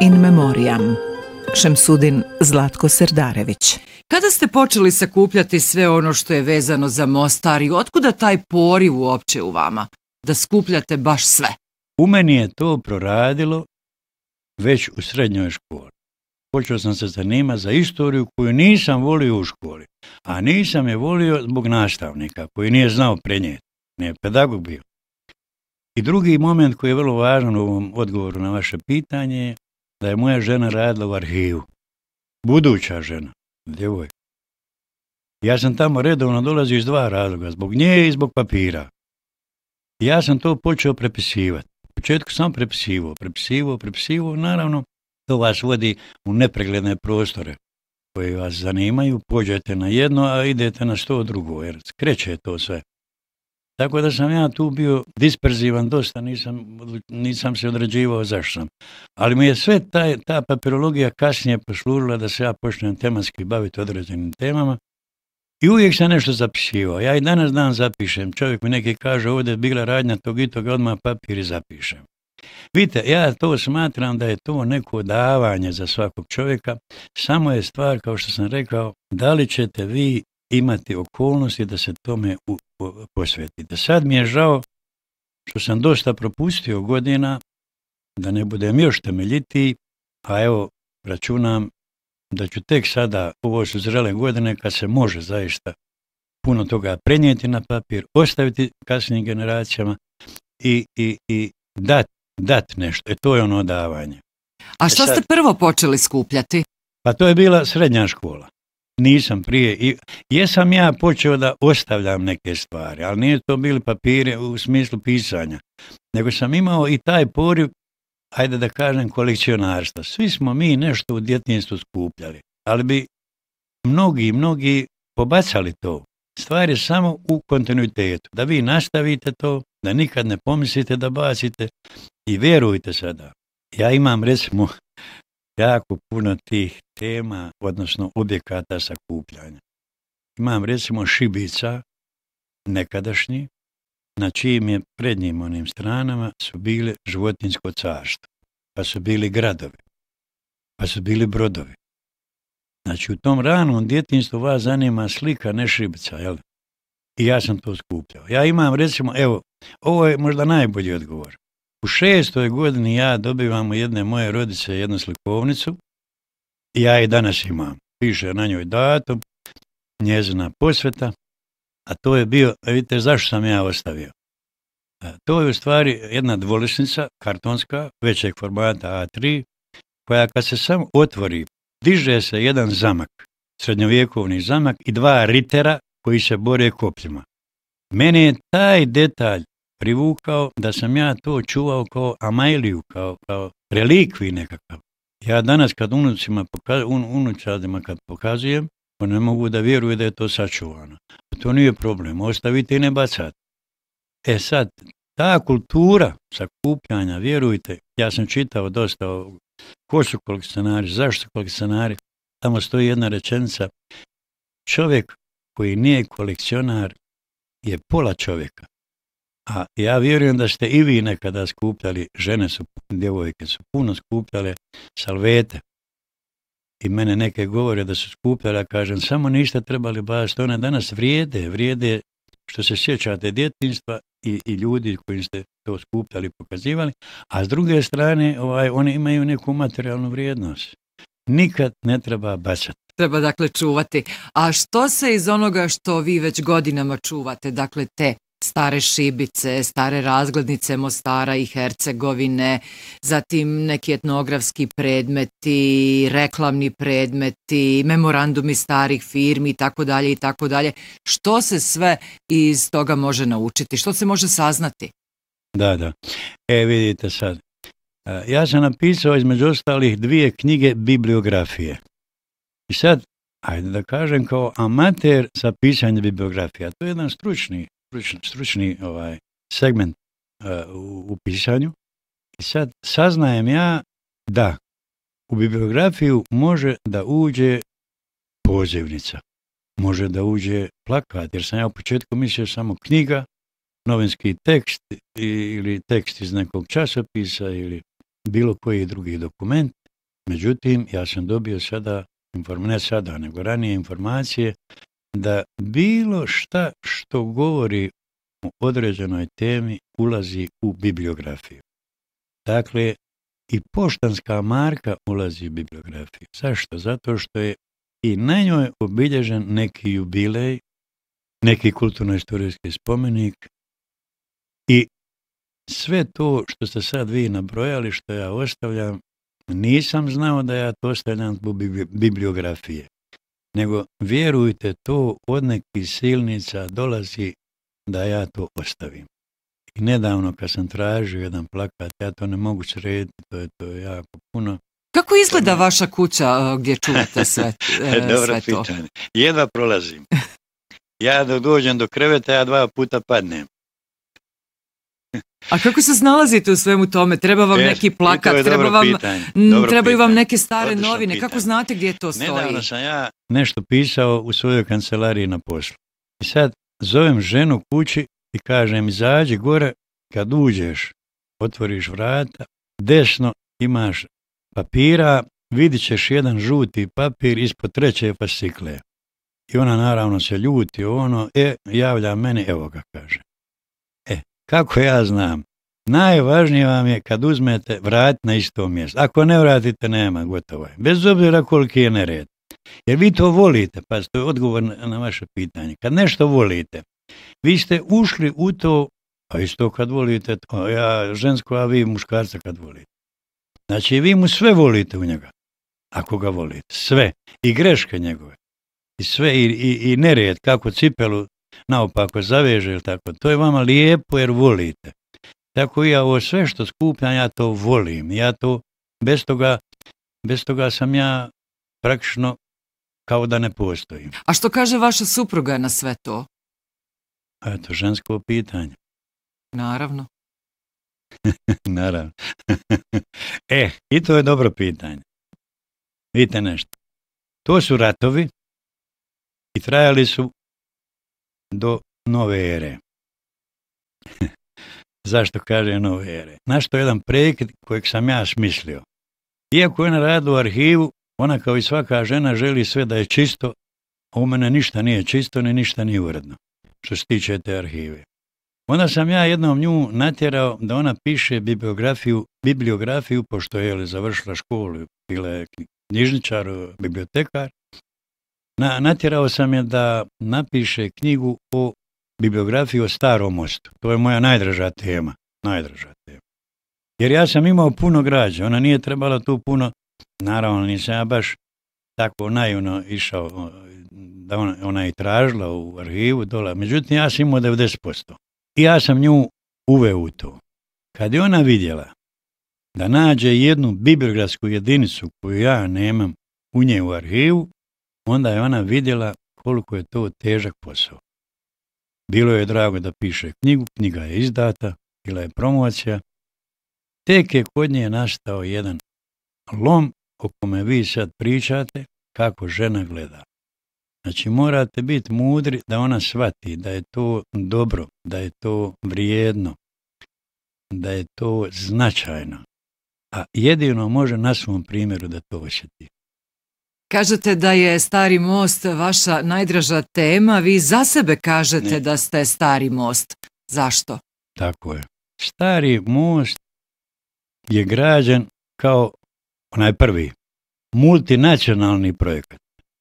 In memoriam. Šemsudin Zlatko Serdarević. Kada ste počeli sakupljati sve ono što je vezano za Mostar i otkuda taj poriv uopće u vama? Da skupljate baš sve? U meni je to proradilo već u srednjoj školi. Počeo sam se zanimati za istoriju koju nisam volio u školi. A nisam je volio zbog nastavnika koji nije znao prenijeti. Nije pedagog bio. I drugi moment koji je vrlo važan u ovom odgovoru na vaše pitanje je da je moja žena radila u arhivu. Buduća žena, djevojka. Ja sam tamo redovno dolazio iz dva razloga, zbog nje i zbog papira. Ja sam to počeo prepisivati. U početku sam prepisivao, naravno to vas vodi u nepregledne prostore koji vas zanimaju, pođete na jedno, a idete na 100 drugo, jer kreće to sve. Tako da sam ja tu bio disperzivan dosta, nisam se određivao zašto sam. Ali mi je sve ta papirologija kasnije poslužila da se ja počnem tematski baviti određenim temama i uvijek sam nešto zapisivao. Ja i danas dan zapišem. Čovjek mi neki kaže ovdje je bila radnja tog i toga, odmah papir i zapišem. Vidite, ja to smatram da je to neko davanje za svakog čovjeka, samo je stvar, kao što sam rekao, da li ćete vi imati okolnosti da se tome posvetite. Sad mi je žao što sam dosta propustio godina, da ne budem još temeljitiji, a evo računam da ću tek sada, ovo su zrele godine, kad se može zaista puno toga prenijeti na papir, ostaviti kasnijim generacijama i dat nešto. To je ono davanje. A što ste prvo počeli skupljati? Pa to je bila srednja škola. Nisam prije. Jesam ja počeo da ostavljam neke stvari, ali nije to bili papiri u smislu pisanja. Nego sam imao i taj poriv, ajde da kažem, kolekcionarstva. Svi smo mi nešto u djetinjstvu skupljali, ali bi mnogi pobacali to. Stvar je samo u kontinuitetu. Da vi nastavite to, da nikad ne pomislite da bacite i vjerujte sada. Ja imam recimo jako puno tih tema, odnosno objekata sakupljanja. Imam recimo šibica, nekadašnji, na čijim je prednjim onim stranama su bile životinjsko carstvo, pa su bili gradovi, pa su bili brodovi. Znači u tom ranom djetinjstvu vas zanima slika, ne šibica, jel? I ja sam to skupljao. Ja imam recimo, evo, ovo je možda najbolji odgovor. U 6. godini ja dobivam od jedne moje rodice jednu slikovnicu i ja je danas imam. Piše na njoj datum, njezina posveta, a to je bio, vidite zašto sam ja ostavio. To je u stvari jedna dvolisnica, kartonska, većeg formata A3, koja kad se sam otvori, diže se jedan zamak, srednjovjekovni zamak i dva ritera koji se bore kopljima. Mene je taj detalj privukao da sam ja to čuvao kao amajliju, kao relikviju nekakav. Ja danas kad unučadima kad pokazujem, ne mogu da vjeruju da je to sačuvano. To nije problem, ostavite i ne bacate. Sad, ta kultura sakupljanja, vjerujte, ja sam čitao dosta ko su kolekcionari, zašto su kolekcionari, tamo stoji jedna rečenica, čovjek koji nije kolekcionar je pola čovjeka. A ja vjerujem da ste i vi nekada skupljali, djevojke su puno skupljale salvete. I mene neke govore da su skupljali, a kažem, samo ništa trebali baciti, one danas vrijede što se sjećate djetinjstva i ljudi koji ste to skupljali i pokazivali, a s druge strane oni imaju neku materijalnu vrijednost. Nikad ne treba bacati. Treba dakle čuvati. A što se iz onoga što vi već godinama čuvate, dakle te stare šibice, stare razglednice Mostara i Hercegovine, zatim neki etnografski predmeti, reklamni predmeti, memorandumi starih firmi i tako dalje. Što se sve iz toga može naučiti? Što se može saznati? Da. Vidite sad. Ja sam napisao između ostalih 2 knjige bibliografije. I sad, ajde da kažem kao amater za pisanje bibliografija. To je jedan stručni segment u pisanju. I sad saznajem ja da u bibliografiju može da uđe pozivnica, može da uđe plakat, jer sam ja u početku mislio samo knjiga, novinski tekst ili tekst iz nekog časopisa ili bilo koji drugi dokument, Međutim, ja sam dobio sada, ne sada, nego ranije informacije, da bilo šta što govori o određenoj temi ulazi u bibliografiju. Dakle, i poštanska marka ulazi u bibliografiju. Zašto? Zato što je i na njoj obilježen neki jubilej, neki kulturno-istorijski spomenik i sve to što ste sad vi nabrojali, što ja ostavljam, nisam znao da ja to ostavljam zbog bibliografije. Nego, vjerujte, to od nekih silnica dolazi da ja to ostavim. I nedavno kad sam tražio jedan plakat, ja to ne mogu srediti, to je jako puno. Kako izgleda vaša kuća gdje čuvate sve Dobro to? pitanje. Jedva prolazim. Ja dok dođem do kreveta, ja 2 puta padnem. A kako se snalazite u svemu tome? Treba vam neki plakat, trebaju vam neke stare novine. Kako znate gdje to stoji? Nedavno sam ja nešto pisao u svojoj kancelariji na poslu. I sad zovem ženu kući i kažem, izađi gore, kad uđeš, otvoriš vrata, desno imaš papira, vidit ćeš jedan žuti papir ispod 3. fascikle. I ona naravno se ljuti, javlja meni, evo ga, kaže. Kako ja znam? Najvažnije vam je kad uzmete vratiti na isto mjesto. Ako ne vratite, nema, gotovo je. Bez obzira koliki je nered. Jer vi to volite, pa to je odgovor na vaše pitanje. Kad nešto volite, vi ste ušli u to, a isto kad volite, ja žensko, a vi muškarca kad volite. Znači, vi mu sve volite u njega, ako ga volite. Sve. I greške njegove. I sve, i nered, kako cipelu naopako zaveže ili tako. To je vama lijepo jer volite. Tako ja ovo sve što skupljam, ja to volim. Ja to, bez toga sam ja praktično kao da ne postojim. A što kaže vaša supruga na sve to? Eto, žensko pitanje. Naravno. Naravno. I to je dobro pitanje. Vidite nešto. To su ratovi i trajali su do nove ere. Zašto kaže nove ere? Našto jedan prekid kojeg sam ja smislio. Iako je ona radila u arhivu, ona kao i svaka žena želi sve da je čisto, a u mene ništa nije čisto, ni ništa nije uredno, što se tiče te arhive. Onda sam ja jednom nju natjerao da ona piše bibliografiju, pošto je završila školu, bila je knjižničar, bibliotekar. Natjerao sam je da napiše knjigu o bibliografiji o Starom mostu. To je moja najdraža tema. Jer ja sam imao puno građe, ona nije trebala tu puno, naravno nisam ja baš tako naivno išao da ona je tražila u arhivu dole, međutim ja sam imao 90%. I ja sam nju uveo u to. Kad je ona vidjela da nađe jednu bibliografsku jedinicu koju ja nemam u nje u arhivu, onda je ona vidjela koliko je to težak posao. Bilo je drago da piše knjigu, knjiga je izdata, bila je promocija. Tek je kod nje nastao jedan lom o kome vi sad pričate kako žena gleda. Znači morate biti mudri da ona shvati da je to dobro, da je to vrijedno, da je to značajno. A jedino može na svom primjeru da to osjeti. Kažete da je Stari most vaša najdraža tema, vi za sebe kažete da ste Stari most. Zašto? Tako je. Stari most je građen kao onaj prvi multinacionalni projekat.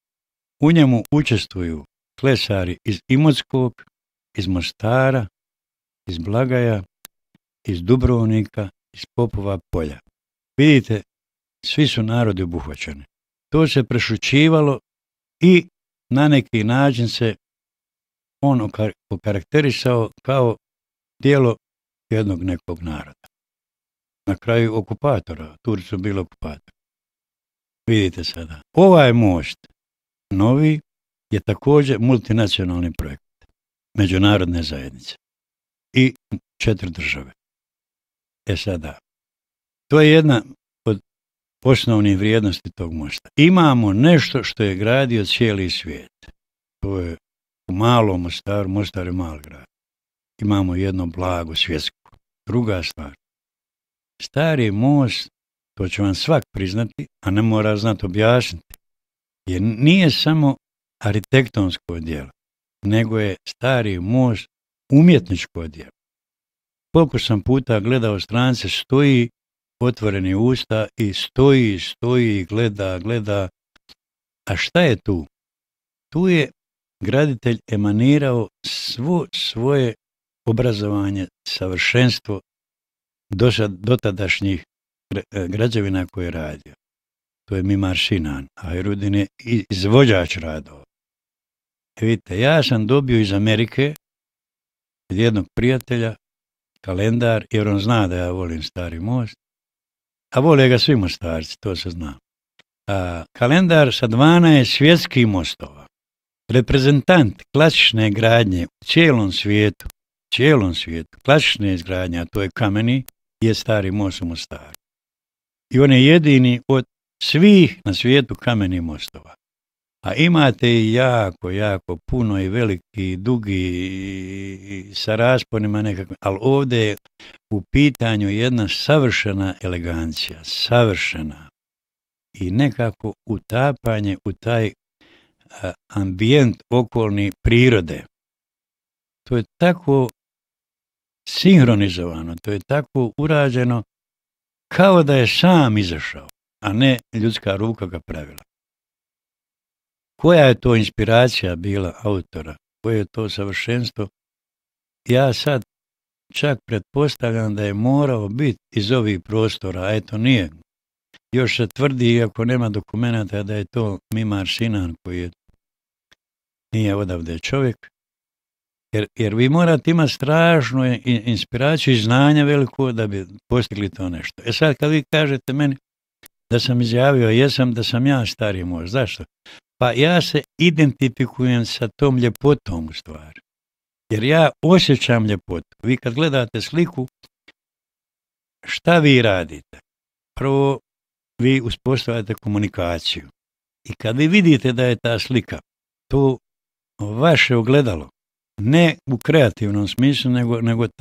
U njemu učestvuju klesari iz Imotskog, iz Mostara, iz Blagaja, iz Dubrovnika, iz Popova polja. Vidite, svi su narodi obuhvaćeni. To se prešućivalo i na neki način se on okarakterisao kao tijelo jednog nekog naroda. Na kraju okupatora, Turci su bili okupatori. Vidite sada, ovaj most novi je također multinacionalni projekt međunarodne zajednice i 4 države. Sada, to je jedna od osnovnih vrijednosti tog mosta. Imamo nešto što je gradio cijeli svijet. To je u malom Mostaru, Mostar je mal grad. Imamo jedno blago svjetsko. Druga stvar, Stari most, to će vam svak priznati, a ne mora znati objasniti. Jer nije samo arhitektonsko djelo, nego je Stari most umjetničko djelo. Koliko sam puta gledao strance, stoji otvoreni usta i stoji, gleda. A šta je tu? Tu je graditelj emanirao svo svoje obrazovanje, savršenstvo dotadašnjih građevina koje je radio. To je Mimar Sinan, a Erudin je izvođač radova. Vidite, ja sam dobio iz Amerike od jednog prijatelja kalendar, jer on zna da ja volim Stari most, a vole ga svi Mostarci, to se zna. Kalendar sa 12 svjetskih mostova. Reprezentant klasične gradnje u cijelom svijetu, klasične izgradnje, a to je kameni, je Stari most u Mostaru. I on je jedini od svih na svijetu kamenih mostova. A imate i jako puno i veliki, i dugi, i sa rasponima nekakve, ali ovdje je u pitanju jedna savršena elegancija, savršena. I nekako utapanje u taj ambijent okolni prirode. To je tako sinhronizovano, to je tako urađeno kao da je sam izašao, a ne ljudska ruka ga pravila. Koja je to inspiracija bila autora? Koje je to savršenstvo? Ja sad čak pretpostavljam da je morao biti iz ovih prostora, a eto nije. Još se tvrdi, iako nema dokumenata, da je to Mimar Sinan koji nije odavde čovjek. Jer vi morate imati strašnu inspiraciju i znanja veliko da bi postigli to nešto. E sad kad vi kažete meni da sam izjavio, jesam da sam ja Stari most. Zašto? Pa ja se identifikujem sa tom ljepotom u stvari. Jer ja osjećam ljepotu. Vi kad gledate sliku, šta vi radite? Prvo, vi uspostavljate komunikaciju. I kad vi vidite da je ta slika, to vaše ogledalo, ne u kreativnom smislu, nego